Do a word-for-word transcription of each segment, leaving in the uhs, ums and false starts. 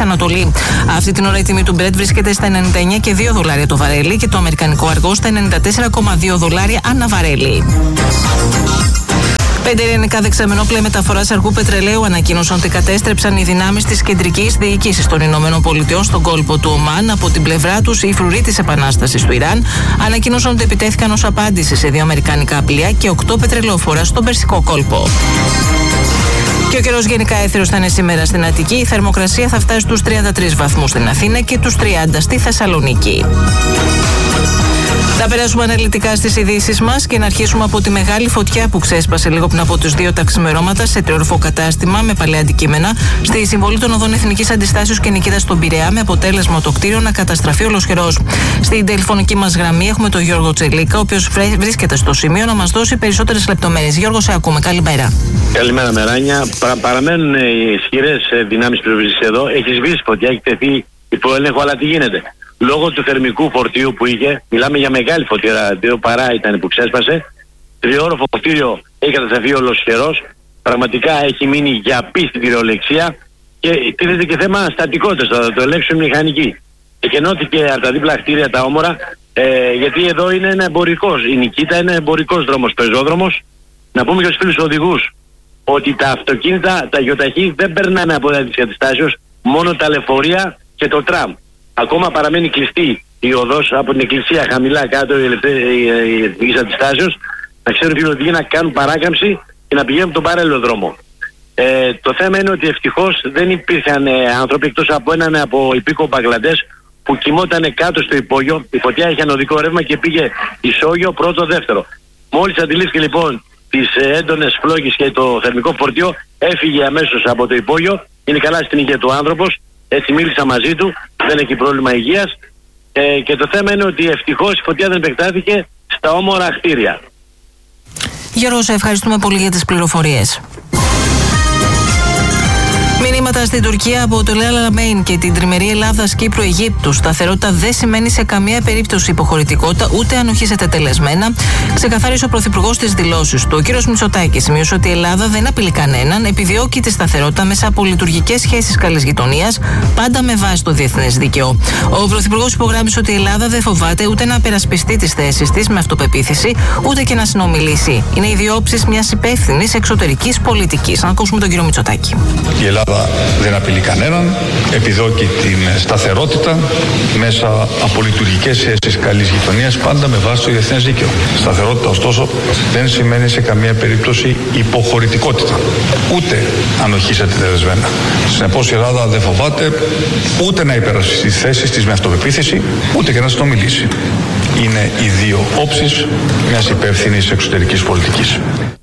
Ανατολή. Αυτή την ώρα η τιμή του Brent βρίσκεται στα ενενήντα εννέα κόμμα δύο δολάρια το βαρέλι και το αμερικανικό αργό στα ενενήντα τέσσερα κόμμα δύο δολάρια ανά βαρέλι. Πέντε ελληνικά δεξαμενόπλαια μεταφοράς αργού πετρελαίου ανακοίνωσαν ότι κατέστρεψαν οι δυνάμεις της κεντρικής διοίκησης των Ηνωμένων Πολιτειών στον κόλπο του Ομάν. Από την πλευρά τους, οι φρουροί της Επανάστασης του Ιράν ανακοίνωσαν ότι επιτέθηκαν ως απάντηση σε δύο αμερικάνικα πλοία και οκτώ πετρελαιοφόρα στον Περσικό κόλπο. Και ο καιρός γενικά έθριος θα είναι σήμερα στην Αττική. Η θερμοκρασία θα φτάσει στους τριάντα τρεις βαθμούς στην Αθήνα και τους τριάντα στη Θεσσαλονίκη. Θα περάσουμε αναλυτικά στις ειδήσεις μας και να αρχίσουμε από τη μεγάλη φωτιά που ξέσπασε λίγο πριν από τους δύο τα ξημερώματα σε τριόροφο κατάστημα με παλαιά αντικείμενα στη συμβολή των οδών Εθνικής Αντιστάσεως και Νικήτας στον Πειραιά, με αποτέλεσμα το κτίριο να καταστραφεί ολοσχερός. Στην τηλεφωνική μας γραμμή έχουμε τον Γιώργο Τσελίκα, ο οποίος βρίσκεται στο σημείο να μας δώσει περισσότερες λεπτομέρειες. Γιώργο, σε ακούμε. Καλημέρα. Καλημέρα, Μεράνια. Παρα, παραμένουν οι ισχυρές δυνάμεις που βρίσκεται εδώ. Έχει σβήσει φωτιά, έχει τεθεί υπό έλεγχο, αλλά τι γίνεται? Λόγω του θερμικού φορτίου που είχε, μιλάμε για μεγάλη φωτιά, δύο παρά ήταν που ξέσπασε. Τριόροφο κτίριο έχει καταστραφεί ολοσχερός. Πραγματικά έχει μείνει για πίστη στην κυριολεξία και τίθεται και θέμα στατικότητας, θα το ελέγξουν οι μηχανικοί. Εκενώθηκε από τα δίπλα κτίρια τα όμορα, ε, γιατί εδώ είναι ένα εμπορικός. Η Νικήτα είναι εμπορικός δρόμος, πεζόδρομος. Να πούμε για τους φίλους οδηγούς ότι τα αυτοκίνητα, τα γιοταχή δεν περνάνε από τα της καταστάσεως, μόνο τα λεωφορεία και το τραμ. Ακόμα παραμένει κλειστή η οδός από την εκκλησία χαμηλά κάτω η Εθνικής Αντιστάσεως. Να ξέρουν οι οδηγοί να κάνουν παράκαμψη και να πηγαίνουν τον παράλληλο δρόμο. Ε, το θέμα είναι ότι ευτυχώς δεν υπήρχαν ε, άνθρωποι εκτός από έναν από υπήκο Μπαγκλαντές που κοιμόταν κάτω στο υπόγειο. Η φωτιά είχε ανωδικό ρεύμα και πήγε ισόγειο πρώτο-δεύτερο. Μόλις αντιλήφθηκε λοιπόν τις ε, έντονες φλόγες και το θερμικό φορτίο, έφυγε αμέσως από το υπόγειο. Είναι καλά στην υγεία του άνθρωπος. Έτσι μίλησα μαζί του, δεν έχει πρόβλημα υγείας ε, και το θέμα είναι ότι ευτυχώς η φωτιά δεν επεκτάθηκε στα όμορα κτίρια. Γιώργο, σε ευχαριστούμε πολύ για τις πληροφορίες. Μηνύματα στην Τουρκία από το Ελ Αλαmein και την τριμερή Ελλάδα-Κύπρου-Αιγύπτου. Σταθερότητα δεν σημαίνει σε καμία περίπτωση υποχωρητικότητα, ούτε ανοχή σε τετελεσμένα, ξεκαθάρισε ο Πρωθυπουργός στις δηλώσεις του. Ο κ. Μητσοτάκης σημείωσε ότι η Ελλάδα δεν απειλεί κανέναν, επιδιώκει τη σταθερότητα μέσα από λειτουργικές σχέσεις καλής γειτονίας, πάντα με βάση το διεθνές δίκαιο. Ο Πρωθυπουργός υπογράμμισε ότι η Ελλάδα δεν φοβάται ούτε να περασπιστεί τις θέσεις της με αυτοπεποίθηση, ούτε και να συνομιλήσει. Είναι οι δύο όψεις μιας υπεύθυνης εξωτερικής πολιτικής. Να ακούσουμε τον κ. Μητσοτάκη. Η Ελλάδα δεν απειλεί κανέναν, επιδιώκει την σταθερότητα μέσα από λειτουργικές σχέσεις καλής γειτονίας, πάντα με βάση το διεθνές δίκαιο. Σταθερότητα, ωστόσο, δεν σημαίνει σε καμία περίπτωση υποχωρητικότητα, ούτε ανοχή σε τετελεσμένα. Συνεπώς, η Ελλάδα δεν φοβάται ούτε να υπερασπιστεί τις θέσεις της με αυτοπεποίθηση, ούτε και να συνομιλήσει. Είναι οι δύο όψεις μιας υπεύθυνης εξωτερικής πολιτικής.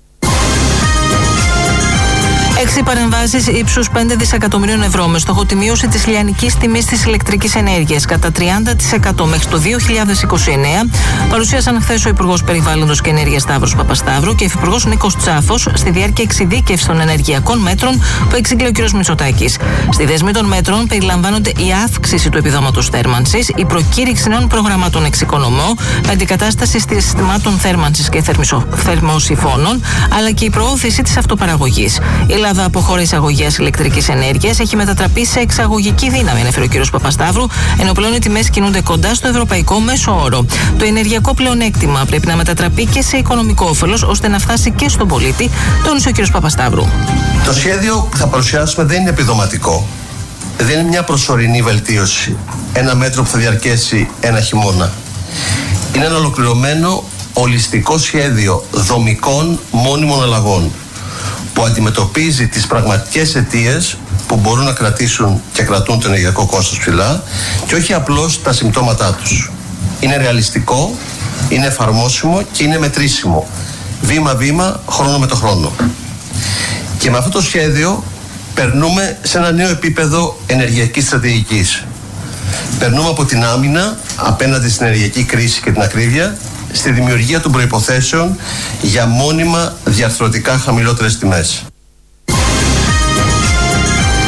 Έξι παρεμβάσεις ύψους πέντε δισεκατομμυρίων ευρώ με στόχο τη μείωση της λιανικής τιμής της ηλεκτρικής ενέργειας κατά τριάντα τοις εκατό μέχρι το δύο χιλιάδες είκοσι εννέα παρουσίασαν χθες ο Υπουργός Περιβάλλοντος και Ενέργειας Σταύρος Παπασταύρου και ο Υφυπουργός Νίκος Τσάφος στη διάρκεια εξειδίκευσης των ενεργειακών μέτρων που εξήγηλε ο κ. Μητσοτάκης. Στη δεσμή των μέτρων περιλαμβάνονται η αύξηση του επιδόματος θέρμανσης, η προκήρυξη νέων προγραμμάτων εξοικονομώ με αντικατάσταση συστημάτων θέρμανσης και θερμοσυφώνων, αλλά και η προώθηση της αυτοπαραγωγής. Η Ελλάδα από χώρα εισαγωγής ηλεκτρικής ενέργειας έχει μετατραπεί σε εξαγωγική δύναμη, ανέφερε ο κ. Παπασταύρου, ενώ πλέον οι τιμές κινούνται κοντά στο ευρωπαϊκό μέσο όρο. Το ενεργειακό πλεονέκτημα πρέπει να μετατραπεί και σε οικονομικό όφελος, ώστε να φτάσει και στον πολίτη, τόνισε ο κ. Παπασταύρου. Το σχέδιο που θα παρουσιάσουμε δεν είναι επιδοματικό. Δεν είναι μια προσωρινή βελτίωση. Ένα μέτρο που θα διαρκέσει ένα χειμώνα. Είναι ένα ολοκληρωμένο, ολιστικό σχέδιο δομικών μόνιμων αλλαγών, που αντιμετωπίζει τις πραγματικές αιτίες που μπορούν να κρατήσουν και κρατούν το ενεργειακό κόστος ψηλά και όχι απλώς τα συμπτώματά τους. Είναι ρεαλιστικό, είναι εφαρμόσιμο και είναι μετρήσιμο. Βήμα-βήμα, χρόνο με το χρόνο. Και με αυτό το σχέδιο περνούμε σε ένα νέο επίπεδο ενεργειακής στρατηγικής. Περνούμε από την άμυνα απέναντι στην ενεργειακή κρίση και την ακρίβεια στη δημιουργία των προϋποθέσεων για μόνιμα διαρθρωτικά χαμηλότερες τιμές. Τις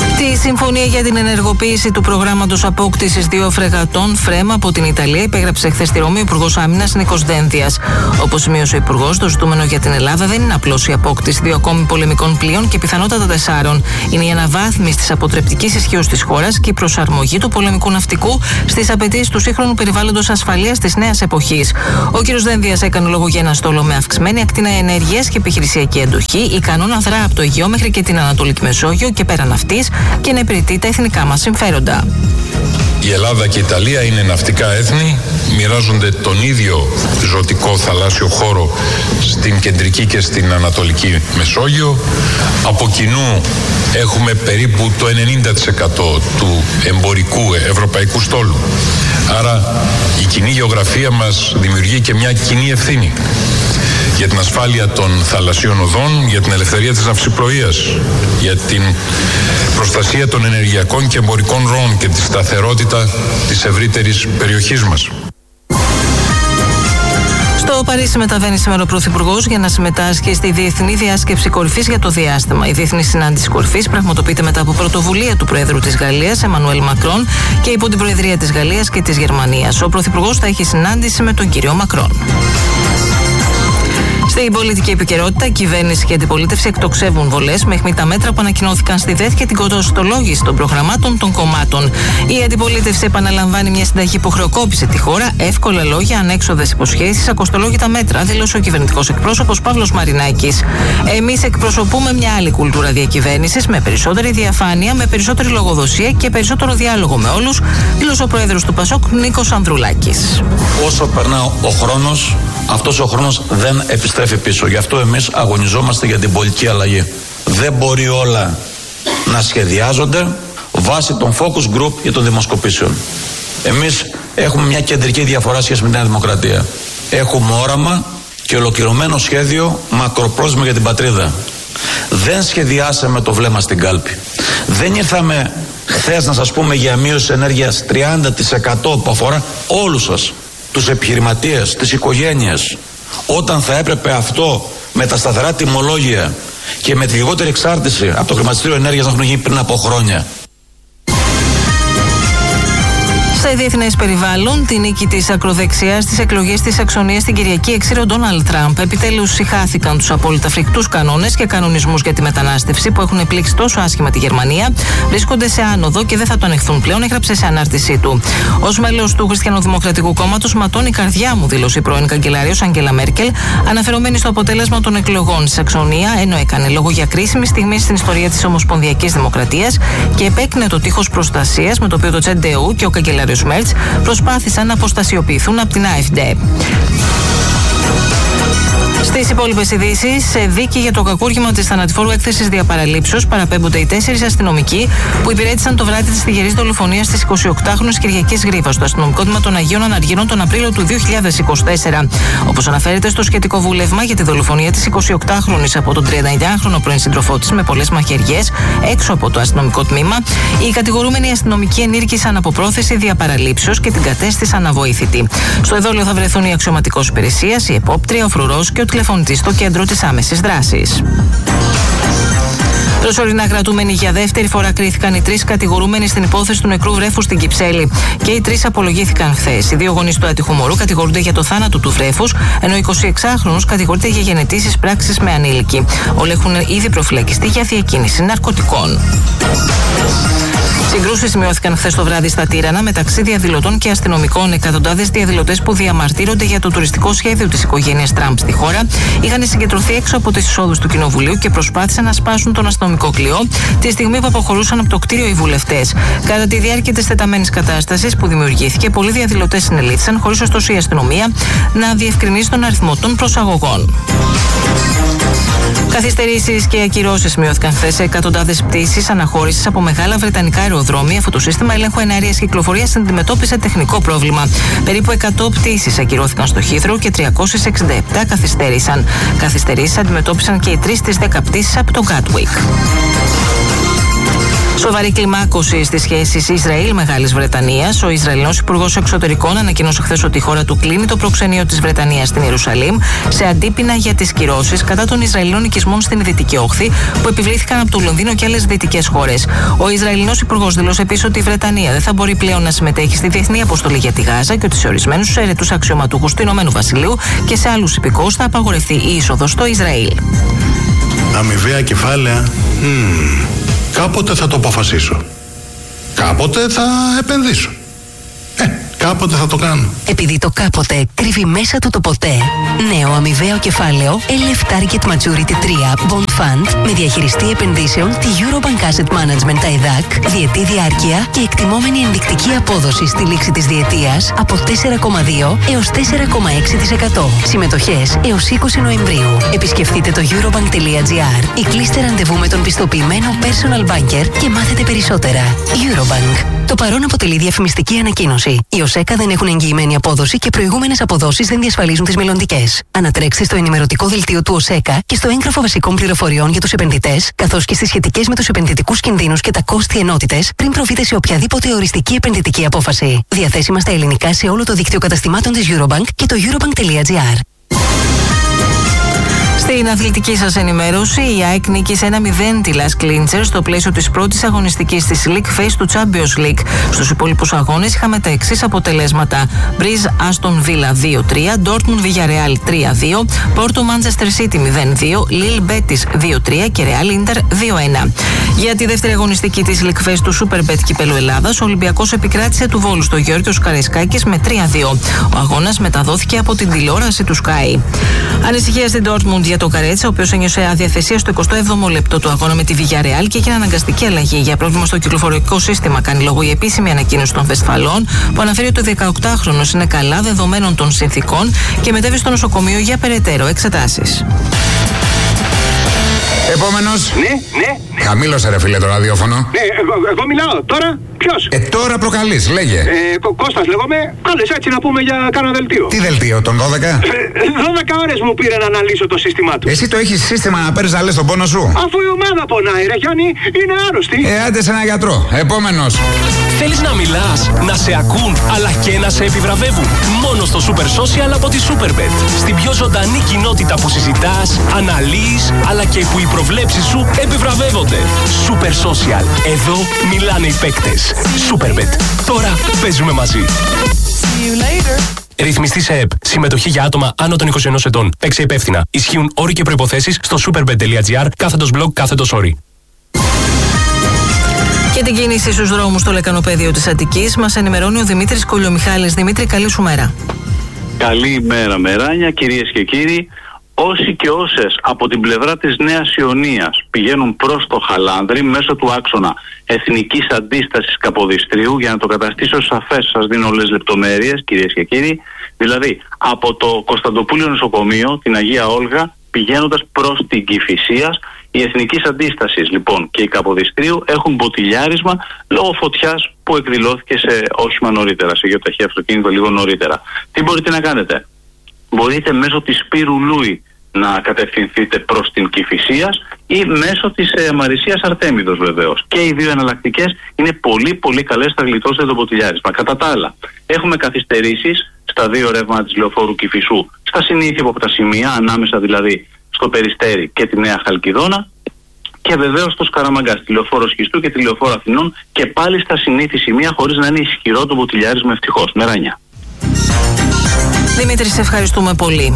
συμφωνία για την ενεργοποίηση του προγράμματος απόκτησης δύο φρεγατών ΦΡΕΜ από την Ιταλία υπέγραψε χθες στη Ρώμη ο Υπουργός Άμυνας Νίκος Δένδιας. Όπως σημείωσε ο Υπουργός, το ζητούμενο για την Ελλάδα δεν είναι απλώς η απόκτηση δύο ακόμη πολεμικών πλοίων και πιθανότατα τεσσάρων. Είναι η αναβάθμιση της αποτρεπτικής ισχύως της χώρας και η προσαρμογή του πολεμικού ναυτικού στις απαιτήσεις του σύγχρονου περιβάλλοντος ασφαλείας της νέας εποχής. Ο κ. Δένδιας έκανε λόγο για ένα στόλο με αυξημένη ακτίνα ενέργειας και επιχειρησιακή εντοχή, ικανό να δρά από το Αιγαίο μέχρι και την Ανατολική Μεσόγειο και πέραν αυτής και να υπηρετεί τα εθνικά μας συμφέροντα. Η Ελλάδα και η Ιταλία είναι ναυτικά έθνη, μοιράζονται τον ίδιο ζωτικό θαλάσσιο χώρο στην κεντρική και στην Ανατολική Μεσόγειο. Από κοινού έχουμε περίπου το ενενήντα τοις εκατό του εμπορικού ευρωπαϊκού στόλου. Άρα η κοινή γεωγραφία μας δημιουργεί και μια κοινή ευθύνη για την ασφάλεια των θαλασσίων οδών, για την ελευθερία της ναυσιπλοείας, για την προστασία των ενεργειακών και εμπορικών ροών και τη σταθερότητα της ευρύτερης περιοχής μας. Στο Παρίσι μεταβαίνει σήμερα ο Πρωθυπουργός για να συμμετάσχει στη Διεθνή Διάσκεψη Κορυφής για το διάστημα. Η Διεθνή Συνάντηση Κορυφής πραγματοποιείται μετά από πρωτοβουλία του Προέδρου της Γαλλίας, Εμμανουέλ Μακρόν, και υπό την Προεδρία της Γαλλίας και της Γερμανίας. Ο Πρωθυπουργός θα έχει συνάντηση με τον κύριο Μακρόν. Στην πολιτική επικαιρότητα, κυβέρνηση και αντιπολίτευση εκτοξεύουν βολές με αιχμή τα μέτρα που ανακοινώθηκαν στη ΔΕΘ και την κοστολόγηση των προγραμμάτων των κομμάτων. Η αντιπολίτευση επαναλαμβάνει μια συνταγή που χρεοκόπησε τη χώρα, εύκολα λόγια, ανέξοδες υποσχέσεις, ακοστολόγητα μέτρα, δήλωσε ο κυβερνητικός εκπρόσωπος Παύλος Μαρινάκης. Εμείς εκπροσωπούμε μια άλλη κουλτούρα διακυβέρνησης με περισσότερη διαφάνεια, με περισσότερη λογοδοσία και περισσότερο διάλογο με όλους, δήλωσε ο πρόεδρος του ΠΑΣΟΚ Νίκος Ανδρουλάκης. Όσο περνά ο χρόνος, αυτός ο χρόνος δεν επιστρέφει πίσω. Γι' αυτό εμείς αγωνιζόμαστε για την πολιτική αλλαγή. Δεν μπορεί όλα να σχεδιάζονται βάσει των focus group και των δημοσκοπήσεων. Εμείς έχουμε μια κεντρική διαφορά σχέση με την Νέα Δημοκρατία. Έχουμε όραμα και ολοκληρωμένο σχέδιο μακροπρόθεσμο για την πατρίδα. Δεν σχεδιάσαμε το βλέμμα στην κάλπη. Δεν ήρθαμε χθες να σας πούμε για μείωση ενέργειας τριάντα τοις εκατό που αφορά όλους σας, τους επιχειρηματίες, τις οικογένειες, όταν θα έπρεπε αυτό με τα σταθερά τιμολόγια και με τη λιγότερη εξάρτηση από το χρηματιστήριο ενέργειας να έχουν γίνει πριν από χρόνια. Σε διεθνές περιβάλλον, τη νίκη της ακροδεξιάς στις εκλογές της Σαξονίας την Κυριακή εξήρε ο Ντόναλντ Τραμπ. Επιτέλους συχάθηκαν τους απόλυτα φρικτούς κανόνες και κανονισμούς για τη μετανάστευση που έχουν πλήξει τόσο άσχημα τη Γερμανία. Βρίσκονται σε άνοδο και δεν θα το ανεχθούν πλέον, έγραψε σε ανάρτησή του. Ως μέλος του Χριστιανοδημοκρατικού Κόμματος, ματώνει η καρδιά μου, δήλωσε η πρώην καγκελάριος Αγγέλα Μέρκελ, αναφερόμενη στο αποτέλεσμα των εκλογών στη Σαξονία, ενώ έκανε λόγο για κρίσιμη στιγμή στην ιστορία της Ομοσπονδιακής Δημοκρατίας και επέκρινε το τείχος προστασίας με το οποίο το Τσεντεού και ο καγκελάριος Μέρτς προσπάθησαν να αποστασιοποιηθούν από την AfD. Στις υπόλοιπες ειδήσεις, σε δίκη για το κακούργημα της θανατηφόρου έκθεσης διαπαραλήψεως παραπέμπονται οι τέσσερις αστυνομικοί που υπηρέτησαν το βράδυ της τυχερής δολοφονίας της εικοσιοκτάχρονης Κυριακής Γρήβας στο αστυνομικό τμήμα των Αγίων Αναργύρων τον Απρίλιο του δύο χιλιάδες είκοσι τέσσερα. Όπως αναφέρεται στο σχετικό βούλευμα για τη δολοφονία της εικοσιοκτάχρονης από τον τριάντα εννιάχρονο πρώην σύντροφό της με πολλές μαχαιριές έξω από το αστυνομικό τμήμα, οι κατηγορούμενοι αστυνομικοί ενήρκησαν από πρόθεση διαπαραλήψεως και την κατέστησαν αβοήθητη. Στο εδόλιο θα βρεθούν οι αξιωματικός υπηρεσίας, η επόπτρια, ο φρουρός και ο τηλεφωνητής στο κέντρο της άμεσης δράσης. Προσωρινά κρατούμενοι για δεύτερη φορά κρίθηκαν οι τρεις κατηγορούμενοι στην υπόθεση του νεκρού βρέφους στην Κυψέλη. Και οι τρεις απολογήθηκαν χθες. Οι δύο γονείς του άτυχου μωρού κατηγορούνται για το θάνατο του βρέφους, ενώ ο εικοσιεξάχρονος κατηγορείται για γενετήσεις πράξεις με ανήλικη. Όλοι έχουν ήδη προφυλακιστεί για διακίνηση ναρκωτικών. Συγκρούσεις σημειώθηκαν χθες το βράδυ στα Τύρανα μεταξύ διαδηλωτών και αστυνομικών. Εκατοντάδες διαδηλωτές που διαμαρτύρονται για το τουριστικό σχέδιο της οικογένειας Τραμπ στη χώρα είχαν συγκεντρωθεί έξω από τις εισόδους του Κοινοβουλίου και προσπάθησαν να σπάσουν τον αστυνομικό κλειό τη στιγμή που αποχωρούσαν από το κτίριο οι βουλευτές. Κατά τη διάρκεια της τεταμένης κατάστασης που δημιουργήθηκε, πολλοί διαδηλωτές συνελήφθησαν, χωρίς ωστόσο η αστυνομία να διευκρινίσει τον αριθμό των προσαγωγών. Καθυστερήσεις και ακυρώσεις σημειώθηκαν χθες σε εκατοντάδες πτήσεις αναχώρησης από μεγάλα βρετανικά αεροδρόμια, αφού το σύστημα ελέγχου εναέριας κυκλοφορίας αντιμετώπισε τεχνικό πρόβλημα. Περίπου εκατό πτήσεις ακυρώθηκαν στο Heathrow και τριακόσιες εξήντα επτά καθυστέρησαν. Καθυστερήσεις αντιμετώπισαν και οι τρεις στις δέκα πτήσεις από το Gatwick. Σοβαρή κλιμάκωση στις σχέσεις Ισραήλ-Μεγάλης Βρετανίας. Ο Ισραηλινός Υπουργός Εξωτερικών ανακοίνωσε χθες ότι η χώρα του κλείνει το προξενείο της Βρετανίας στην Ιερουσαλήμ σε αντίπεινα για τις κυρώσεις κατά των Ισραηλινών οικισμών στην Δυτική Όχθη που επιβλήθηκαν από το Λονδίνο και άλλες δυτικές χώρες. Ο Ισραηλινός Υπουργός δήλωσε επίσης ότι η Βρετανία δεν θα μπορεί πλέον να συμμετέχει στη διεθνή αποστολή για τη Γάζα και ότι σε ορισμένους αιρετούς αξιωματούχους του Ηνωμένου Βασιλείου και σε άλλους υπηκόους θα απαγορευτεί η είσοδος στο Ισραήλ. Αμοιβαία κεφάλαια. Mm. Κάποτε θα το αποφασίσω. Κάποτε θα επενδύσω. Ε, κάποτε θα το κάνω. Επειδή το κάποτε κρύβει μέσα του το ποτέ. Νέο αμοιβαίο κεφάλαιο Ελ Εφ Target Maturity τρία Bond Fund με διαχειριστή επενδύσεων τη Eurobank Asset Management τα ΕΔΑΚ, διετή διάρκεια και εκτιμόμενη ενδεικτική απόδοση στη λήξη της διετίας από τέσσερα κόμμα δύο έως τέσσερα κόμμα έξι τοις εκατό. Συμμετοχές έως είκοσι Νοεμβρίου. Επισκεφτείτε το eurobank τελεία gr ή κλείστε ραντεβού με τον πιστοποιημένο personal banker και μάθετε περισσότερα. Eurobank. Το παρόν αποτελεί διαφημιστική ανακοίνωση. Οι ΟΣΕΚΑ δεν έχουν εγγυημένη απόδοση και προηγούμενες αποδόσεις δεν διασφαλίζουν τις μελλοντικές. Ανατρέξτε στο ενημερωτικό δελτίο του ΟΣΕΚΑ και στο έγγραφο βασικών πληροφοριών για τους επενδυτές, καθώς και στις σχετικές με τους επενδυτικούς κινδύνους και τα κόστη ενότητες, πριν προβείτε σε οποιαδήποτε οριστική επενδυτική απόφαση. Διαθέσιμα στα ελληνικά σε όλο το δίκτυο καταστημάτων της Eurobank και το eurobank τελεία gr. Στην αθλητική σας ενημέρωση, η ΑΕΚ νίκησε ένα μηδέν τη Las Clinchers στο πλαίσιο της πρώτης αγωνιστικής της League Phase του Champions League. Στους υπόλοιπους αγώνες είχαμε τα εξής αποτελέσματα: Breeze Aston Villa δύο τρία, Dortmund Villarreal τρία δύο, Porto Manchester City μηδέν δύο, Lille Betis δύο τρία και Real Inter δύο ένα. Για τη δεύτερη αγωνιστική της League Phase του Superbet Κυπέλλου Ελλάδας, ο Ολυμπιακός επικράτησε του Βόλου στο Γιώργος Καραϊσκάκης με τρία δύο. Ο αγώνας μεταδόθηκε από την τηλεόραση του Sky. Ανησυχία στην Dortmund για τον Καρέτσα, ο οποίος ένιωσε αδιαθεσία στο εικοστό έβδομο λεπτό του αγώνα με τη Villarreal και έγινε αναγκαστική αλλαγή για πρόβλημα στο κυκλοφοριακό σύστημα. Κάνει λόγο η επίσημη ανακοίνωση των Βεσφαλών, που αναφέρει ότι ο δεκαοκτάχρονος είναι καλά δεδομένων των συνθηκών και μετέβη στο νοσοκομείο για περαιτέρω εξετάσεις. Επόμενος. Ναι, ναι, ναι. Χαμήλωσε ρε φίλε το ραδιόφωνο. Ναι, εγώ, εγώ μιλάω. Τώρα ποιος? Ε, τώρα προκαλείς, λέγε. Ε, Κω- Κώστας λέγομαι. Άλλες έτσι να πούμε για κάνα δελτίο. Τι δελτίο, τον δώδεκα? Ε, δώδεκα ώρες μου πήρε να αναλύσω το σύστημά του. Εσύ το έχεις σύστημα να παίρνεις να λες τον πόνο σου? Αφού η ομάδα πονάει, ρε Γιάννη, είναι άρρωστη. Ε, άντε σε ένα γιατρό. Επόμενος. Θέλεις να μιλάς, να σε ακούν, αλλά και να σε επιβραβεύουν? Μόνο στο Super Social από τη Superbet. Στην πιο ζωντανή κοινότητα που συζητάς, αναλύεις, αλλά και που οι προβλέψεις σου επιβραβεύονται. Super Social. Εδώ μιλάνε οι παίκτες. Superbet. Τώρα παίζουμε μαζί. Ρυθμιστή σε ΕΠ. Συμμετοχή για άτομα άνω των είκοσι ενός ετών. Παίξε υπεύθυνα. Ισχύουν όροι και προϋποθέσεις στο superbet τελεία gr κάθετος blog κάθετος όροι. Και την κίνηση στους δρόμους στο λεκανοπέδιο της Αττικής μας ενημερώνει ο Δημήτρης Κολιομιχάλης. Δημήτρη, καλή σου μέρα. Καλημέρα Μεράνια, κυρίες και κύριοι. Όσοι και όσες από την πλευρά της Νέας Ιωνίας πηγαίνουν προς το Χαλάνδρι μέσω του άξονα Εθνικής Αντίστασης Καποδιστρίου, για να το καταστήσω σαφές, σας δίνω όλες τις λεπτομέρειες, κυρίες και κύριοι, δηλαδή από το Κωνσταντοπούλιο Νοσοκομείο, την Αγία Όλγα, πηγαίνοντας προς την Κηφισίας, η Εθνικής Αντίστασης λοιπόν και η Καποδιστρίου έχουν μποτιλιάρισμα λόγω φωτιάς που εκδηλώθηκε σε όχημα νωρίτερα, σε γεωταχή αυτοκίνητο λίγο νωρίτερα. Τι μπορείτε να κάνετε? Μπορείτε μέσω της Σπύρου Λούι να κατευθυνθείτε προς την Κηφισίας ή μέσω της ε, Μαρισίας Αρτέμιδος βεβαίως. Και οι δύο εναλλακτικές είναι πολύ πολύ καλές, θα γλιτώσετε το μποτιλιάρισμα. Κατά τα άλλα, έχουμε καθυστερήσεις στα δύο ρεύματα της λεωφόρου Κηφισού, στα συνήθεια από τα σημεία, ανάμεσα δηλαδή στο Περιστέρι και τη Νέα Χαλκιδόνα, και βεβαίως στο Σκαραμαγκά, στη λεωφόρο Σχιστού και τη λεωφόρο Αθηνών, και πάλι στα συνήθεια σημεία, χωρίς να είναι ισχυρό το μποτιλιάρισμα, ευτυχώς. Μεράνια. Δημήτρη, σε ευχαριστούμε πολύ.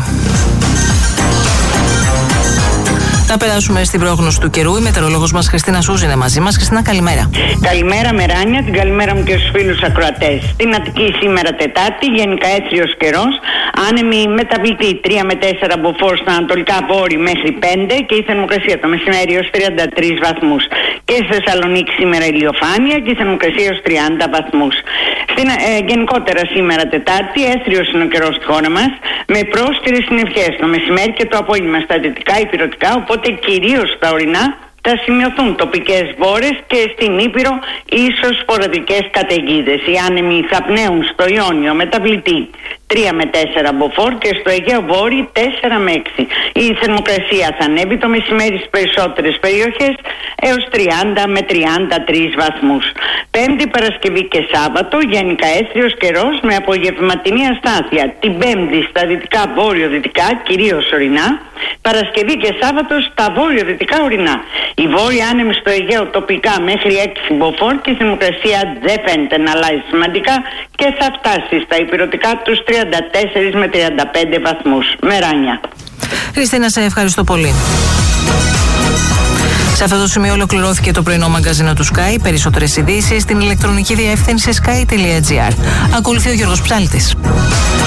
Να περάσουμε στην πρόγνωση του καιρού. Η μετεωρολόγος μας Χριστίνα Σούζη είναι μαζί μας. Χριστίνα, καλημέρα. Καλημέρα Μεράνια, την καλημέρα μου και στους φίλους ακροατές. Στην Αττική σήμερα Τετάρτη, γενικά έθριος καιρός, άνεμη μεταβλητή τρία με τέσσερα μποφόρ στα ανατολικά βόρη μέχρι πέντε και η θερμοκρασία το μεσημέρι ως τριάντα τρεις βαθμούς. Και στη Θεσσαλονίκη σήμερα ηλιοφάνεια και η θερμοκρασία ως τριάντα βαθμούς. Στην, ε, γενικότερα σήμερα Τετάρτη, έθριος είναι ο καιρός στη χώρα μας, με πρόσκαιρες συννεφιές το μεσημέρι και το απόγευμα στα δυτικά υπηρετικά, οπότε κυρίως στα ορεινά θα σημειωθούν τοπικές βόρες και στην Ήπειρο ίσως σποραδικές καταιγίδες. Οι άνεμοι θα πνέουν στο Ιόνιο μεταβλητή τρία με τέσσερα μποφόρ και στο Αιγαίο Βόρειο τέσσερα με έξι. Η θερμοκρασία θα ανέβει το μεσημέρι στις περισσότερες περιοχές έως τριάντα με τριάντα τρεις βαθμούς. Πέμπτη, Παρασκευή και Σάββατο γενικά έθριος καιρός με απογευματινή αστάθεια. Την Πέμπτη στα δυτικά βόρειο-δυτικά, κυρίως ορεινά. Παρασκευή και Σάββατο στα βόρειο-δυτικά ορεινά. Η βόρεια άνεμη στο Αιγαίο τοπικά μέχρι έξι μποφόρ και η θερμοκρασία δεν φαίνεται να αλλάζει σημαντικά και θα φτάσει στα ηπειρωτικά τους τριάντα τέσσερα με τριάντα πέντε βαθμούς. Μεράνια. Χριστίνα, σε ευχαριστώ πολύ. Σε αυτό το σημείο ολοκληρώθηκε το πρωινό μαγκαζίνο του Sky. Περισσότερες ειδήσεις στην ηλεκτρονική διεύθυνση sky τελεία gr. Ακολουθεί ο Γιώργος Ψάλτης.